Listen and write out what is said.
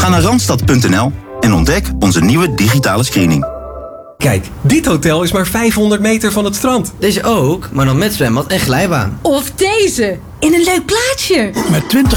Ga naar Randstad.nl en ontdek onze nieuwe digitale screening. Kijk, dit hotel is maar 500 meter van het strand. Deze ook, maar dan met zwembad en glijbaan. Of deze, in een leuk plaatsje. Met